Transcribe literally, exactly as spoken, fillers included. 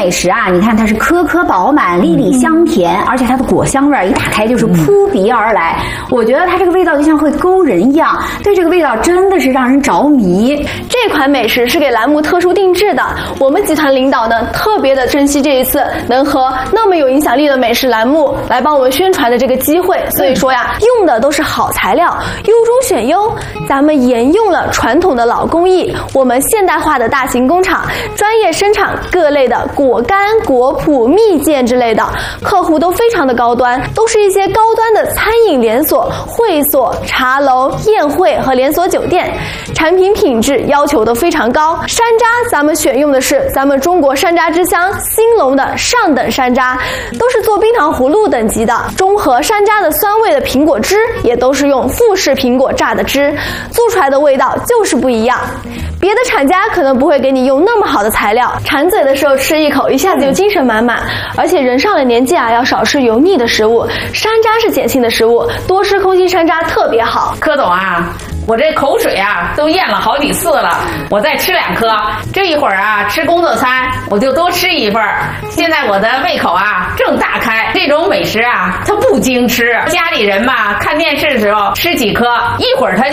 美食啊，你看它是颗颗饱满、粒粒香甜，而且它的果香味一打开就是扑鼻而来。我觉得它这个味道就像会勾人一样，对这个味道真的是让人着迷。 这款美食是给栏目特殊定制的，我们集团领导呢特别的珍惜这一次能和那么有影响力的美食栏目来帮我们宣传的这个机会，所以说呀，用的都是好材料，优中选优。咱们沿用了传统的老工艺，我们现代化的大型工厂专业生产各类的果干、果脯、蜜饯之类的，客户都非常的高端，都是一些高端的餐饮连锁、会所、茶楼、宴会和连锁酒店，产品品质要求都非常高。山楂咱们选用的是咱们中国山楂之乡兴隆的上等山楂，都是做冰糖葫芦等级的，中和山楂的酸味的苹果汁也都是用富士苹果榨的汁，做出来的味道就是不一样。别的厂家可能不会给你用那么好的材料，馋嘴的时候吃一口，一下子就精神满满。而且人上了年纪啊，要少吃油腻的食物，山楂是碱性的食物，多吃空心山楂特别好。 柯总啊，我这口水啊都咽了好几次了，我再吃两颗。这一会儿啊吃工作餐，我就多吃一份。现在我的胃口啊正大开，这种美食啊它不经吃，家里人嘛看电视的时候吃几颗，一会儿它就